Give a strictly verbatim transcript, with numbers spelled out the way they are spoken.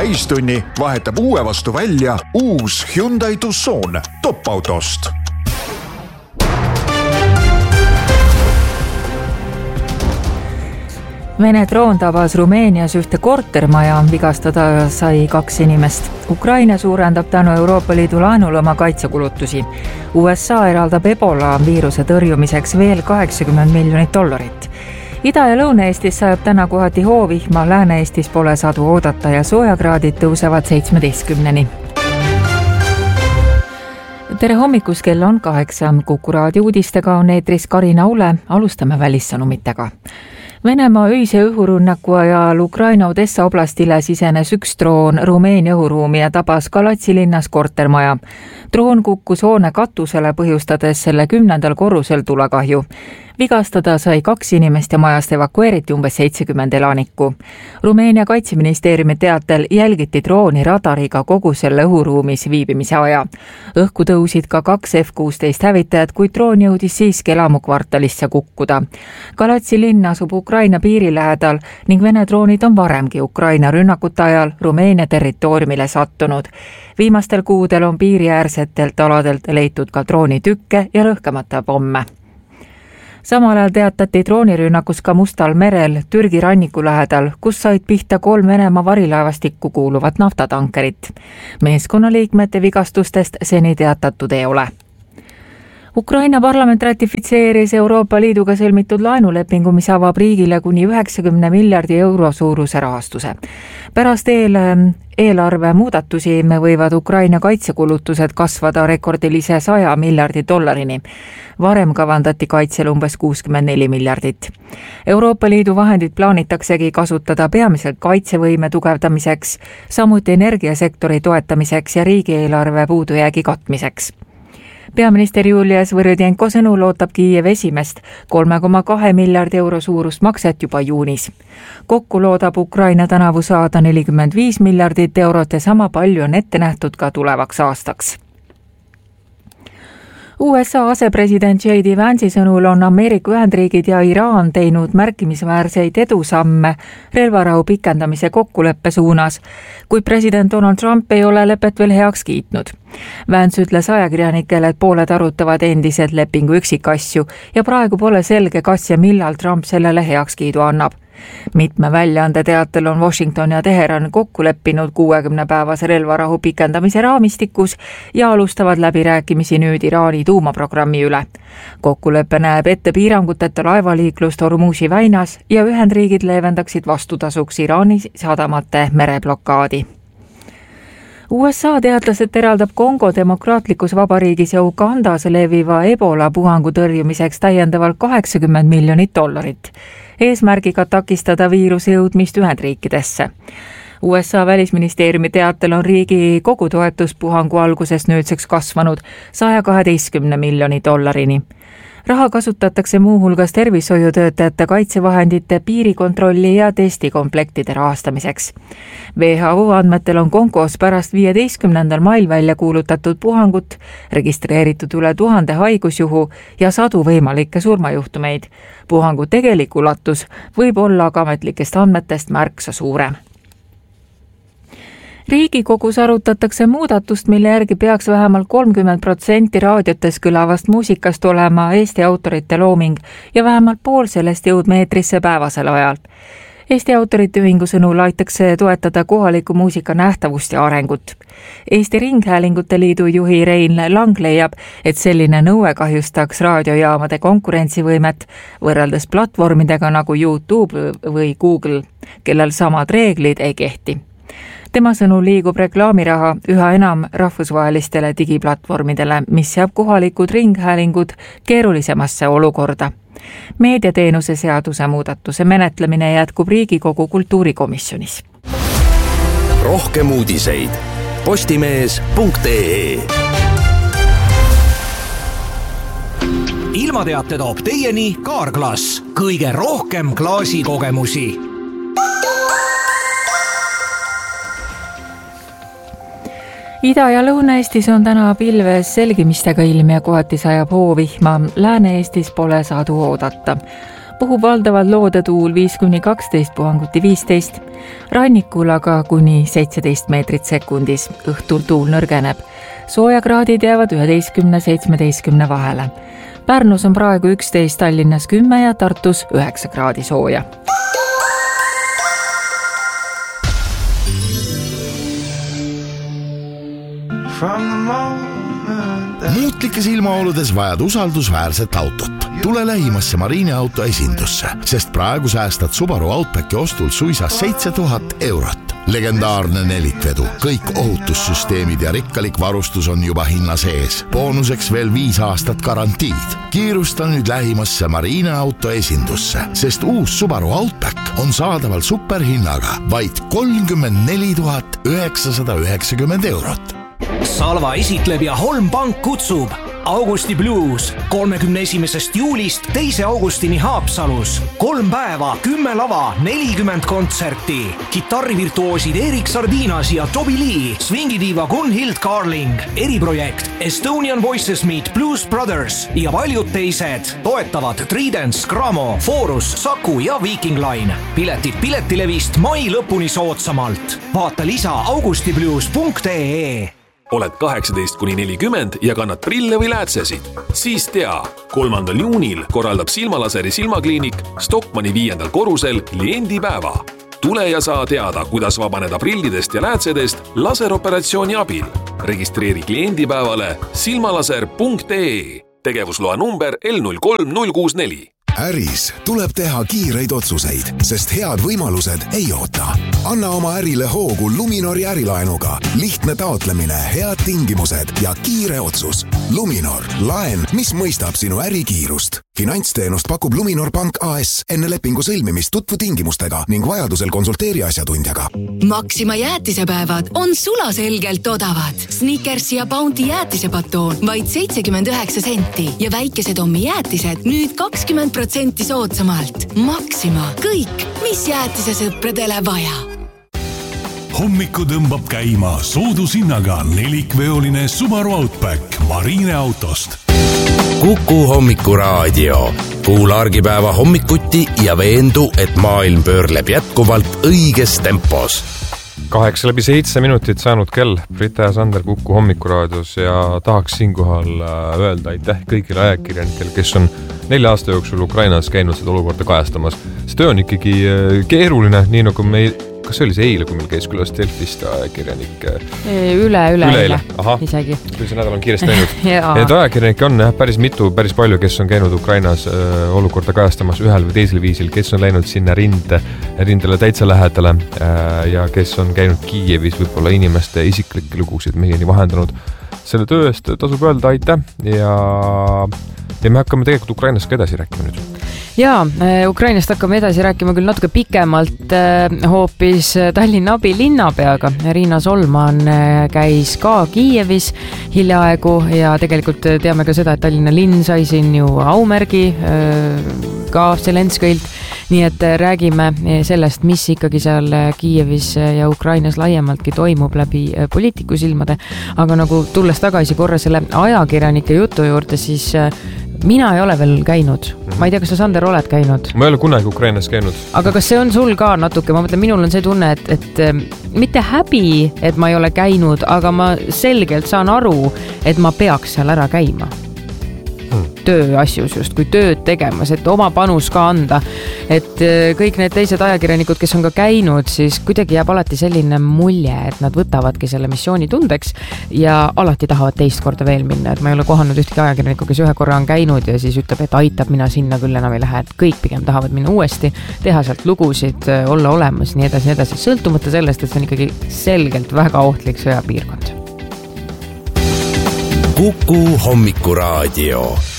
täistunni vahetab uue vastu välja uus Hyundai Tucson top-autost. Vene droon tabas Rumeenias ühte kortermaja, vigastada sai kaks inimest. Ukraina suurendab tänu Euroopa Liidu laenul oma kaitsekulutusi. U S A eraldab Ebola viiruse tõrjumiseks veel kaheksakümmend miljonit dollarit. Ida- ja Lõuna-Eestis sajab täna kohati hoovihma, Lääne-Eestis pole sadu oodata ja soojakraadid tõusevad seitsmeteistkümneni. Tere hommikus, kell on kaheksa. Kuku raadio uudistega on eetris Karina Ule. Alustame välissõnumitega. Venemaa öise õhurünnaku ajal Ukraina Odessa oblastile sisenes üks droon Rumeenia õhuruumi ja tabas Galatsi linnas kortermaja. Droon kukkus hoone katusele, põhjustades selle kümnendal korrusel tulekahju. Vigastada sai kaks inimest ja majast evakueeriti umbes seitsekümmend elanikku. Rumeenia kaitseministeeriumi teatel jälgiti drooni radariga kogu selle õhuruumis viibimise aja. Õhku tõusid ka kaks F kuusteist hävitajat, kuid droon jõudis siiski elamukvartalisse kukkuda. Galatsi linn asub Ukraina piiri lähedal ning Vene droonid on varemgi Ukraina rünnakute ajal Rumeenia territooriumile sattunud. Viimastel kuudel on piiriäärsetelt aladelt leitud ka droonitükke ja lõhkemata pomme. Samal ajal teatati droonirünnakus ka Mustal merel Türgi ranniku lähedal, kus said pihta kolm Venemaa varilaevastikku kuuluvat naftatankerit. Meeskonnaliikmete vigastustest seni teatatud ei ole. Ukraina parlament ratifitseeris Euroopa Liiduga sõlmitud laenulepingu, mis avab riigile kuni üheksakümne miljardi euro suuruse rahastuse. Pärast eel, eelarve muudatusi võivad Ukraina kaitsekulutused kasvada rekordilise saja miljardi dollarini. Varem kavandati kaitsel umbes kuuskümmend neli miljardit. Euroopa Liidu vahendid plaanitaksegi kasutada peamiselt kaitsevõime tugevdamiseks, samuti energiasektori toetamiseks ja riigieelarve puudujäägi katmiseks. Peaminister Julia Svõrõdjenko sõnul ootab Kiiev esimest kolme koma kahe miljardi euro suurust makset juba juunis. Kokku loodab Ukraina tänavu saada nelikümmend viis miljardit eurot ja sama palju on ette nähtud ka tulevaks aastaks. U S A asepresident J D Vance'i sõnul on Ameerika Ühendriigid ja Iraan teinud märkimisväärseid edusamme relvarahu pikendamise kokkuleppe suunas, kuid president Donald Trump ei ole lepet veel heaks kiitnud. Vance ütles ajakirjanikele, et pooled arutavad endiselt lepingu üksikasju ja praegu pole selge, kas ja millal Trump sellele heakskiidu annab. Mitme väljaande teatel on Washington ja Teheran kokku leppinud kuuekümne päevase relvarahu pikendamise raamistikus ja alustavad läbirääkimisi nüüd Iraani tuumaprogrammi üle. Kokkulepe näeb ette piiranguteta laevaliiklust Hormuzi väinas ja Ühendriigid leevendaksid vastutasuks Iraani sadamate mereblokaadi. U S A teadlased eraldab Kongo demokraatlikus vabariigis ja Ugandas leviva Ebola puhangu tõrjumiseks täiendavalt kaheksakümmend miljonit dollarit. Eesmärgiga takistada viiruse jõudmist Ühendriikidesse. U S A välisministeeriumi teatel on riigi kogu toetus puhangu algusest nüüdseks kasvanud saja kaheteistkümne miljoni dollarini. Raha kasutatakse muuhulgas tervishoiutöötajate kaitsevahendite, piirikontrolli ja testikomplektide rahastamiseks. W H O andmetel on Kongos pärast viieteistkümnendal mail välja kuulutatud puhangut registreeritud üle tuhande haigusjuhu ja sadu võimalikke surmajuhtumeid. Puhangu tegelik ulatus võib olla aga ametlikest andmetest märksa suurem. Riigikogus arutatakse muudatust, mille järgi peaks vähemalt kolmkümmend protsenti raadiotes kõlavast muusikast olema Eesti autorite looming ja vähemalt pool sellest jõudma eetrisse päevasel ajal. Eesti autorite ühingu sõnul aitaks toetada kohaliku muusika nähtavust ja arengut. Eesti Ringhäälingute Liidu juhi Rein Lang leiab, et selline nõue kahjustaks raadiojaamade konkurentsivõimet võrreldes platvormidega nagu YouTube või Google, kellel samad reeglid ei kehti. Tema sõnul liigub reklaamiraha üha enam rahvusvahelistele digiplatvormidele, mis seab kohalikud ringhäälingud keerulisemasse olukorda. Meediateenuse seaduse muudatuse menetlemine jätkub Riigikogu kultuurikomisjonis. Rohkem uudiseid postimees punkt ee. Ilmateate toob teieni Kaarglass. Kõige rohkem klaasikogemusi. Ida- ja Lõuna-Eestis on täna pilves selgimistega ilm ja kohati sajab hoovihma. Lääne-Eestis pole sadu oodata. puhub valdavalt loodetuul viis kuni kaksteist, puhanguti viisteist. Rannikul aga kuni seitseteist meetrit sekundis. Õhtul tuul nõrgeneb. Soojakraadid jäävad üheteistkümne seitsmeteistkümne vahele. Pärnus on praegu üksteist, Tallinnas kümme ja Tartus üheksa kraadi sooja. Muutlikes ilmaoludes vajad usaldusväärset autot. Tule lähimasse Marine auto esindusse, sest praegu säästad Subaru Outbacki ostul suisa seitse tuhat eurot. Legendaarne nelikvedu, kõik ohutussüsteemid ja rikkalik varustus on juba hinna sees. Boonuseks veel viis aastat garantiid. Kiirusta nüüd lähimasse Marine auto esindusse, sest uus Subaru Outback on saadaval superhinnaga vaid kolmkümmend neli tuhat üheksasada üheksakümmend eurot. Salva esitleb ja Holm Pank kutsub Augusti Blues kolmekümne esimesest juulist teise augustini Haapsalus. Kolm päeva, kümme lava, nelikümmend kontserti. Kitarrivirtuoosid Erik Sardinas ja Toby Lee, swingidiiva Gunhild Carling, eriprojekt Estonian Voices Meet Blues Brothers ja paljud teised. Toetavad Tridents, Gramo, Forus, Saku ja Viking Line. Piletid Piletilevist mai lõpuni soodsamalt. Vaata lisa augustiblues punkt ee. Oled kaheksateist kuni nelikümmend ja kannad prille või läätsesid? Siis tea, kolmandal juunil korraldab Silmalaseri silmakliinik Stockmanni viiendal korrusel kliendipäeva. Tule ja saa teada, kuidas vabaneda prillidest ja läätsedest laseroperatsiooni abil. Registreeri kliendipäevale silmalaser punkt ee. Tegevusloa number L null kolm null kuus neli. Äris tuleb teha kiireid otsuseid, sest head võimalused ei oota. Anna oma ärile hoogu Luminori ärilaenuga. Lihtne taotlemine, head tingimused ja kiire otsus. Luminor, laen, mis mõistab sinu ärikiirust. Finantsteenust pakub Luminor Pank A S enne lepingu sõlmimist tutvu tingimustega ning vajadusel konsulteeri asjatundjaga. Maxima jäätisepäevad on sulaselgelt odavad. Snickers ja Bounty jäätisepatoon vaid seitsekümmend üheksa senti ja väikesed ommi jäätised nüüd kakskümmend protsenti soodsamalt. Maxima, kõik, mis jäätise sõpradele vaja. Hommiku tõmbab käima soodushinnaga nelikveoline Subaru Outback Marine autost. Kuku hommikuraadio. Kuula argipäeva hommikuti ja veendu, et maailm pöörleb jätkuvalt õiges tempos. Kaheksa läbi seitse minutit saanud kell. Brita ja Sander Kuku hommikuraadios ja tahaks siinkohal öelda aitäh kõigile ajakirjanikel, kes on nelja aasta jooksul Ukrainas käinud seda olukorda kajastamas. See töö on ikkagi keeruline, nii nagu me kas see oli see eile, kui meil käis külas Delfist ajakirjanik? Üle, üle, üle, üle. Aha, isegi. See nädal on kiiresti läinud. Need ajakirjanikke on päris mitu, päris palju, kes on käinud Ukrainas äh, olukorda kajastamas ühel või teisel viisil, kes on läinud sinna rinde, rindele täitsa lähedale äh, ja kes on käinud Kiievis võib-olla inimeste isiklikke lugusid meieni vahendanud. Selle töö eest tasub öelda aitäh ja, ja me hakkame tegelikult Ukrainast ka edasi rääkima nüüd. Jaa, Ukrainast hakkame edasi rääkima küll natuke pikemalt hoopis Tallinna abilinnapeaga. Riina Solman käis ka Kiievis hiljaaegu ja tegelikult teame ka seda, et Tallinna linn sai siin ju aumärgi ka Zelenskõilt. Nii et räägime sellest, mis ikkagi seal Kiievis ja Ukrainas laiemaltki toimub läbi poliitiku silmade. Aga nagu tulles tagasi korra selle ajakirjanike jutu juurde, siis mina ei ole veel käinud. Ma ei tea, kas sa, Sander, oled käinud? Ma ei ole kunagi Ukrainas käinud. Aga kas see on sul ka natuke? Ma mõtlen, minul on see tunne, et, et mitte häbi, et ma ei ole käinud, aga ma selgelt saan aru, et ma peaks seal ära käima. Tööasjus just, kui tööd tegemas, et oma panus ka anda. Et kõik need teised ajakirjanikud, kes on ka käinud, siis kuidagi jääb alati selline mulje, et nad võtavadki selle missiooni tundeks ja alati tahavad teist korda veel minna. Et ma ei ole kohanud ühtegi ajakirjaniku, kes ühe korra on käinud ja siis ütleb, et aitab, mina sinna küll enam ei lähe. Et kõik pigem tahavad minna uuesti, teha sealt lugusid, olla olemas, nii edasi, nii edasi. Sõltumata sellest, et see on ikkagi selgelt väga ohtlik sõjapiirkond. Kuku hommikuraadio.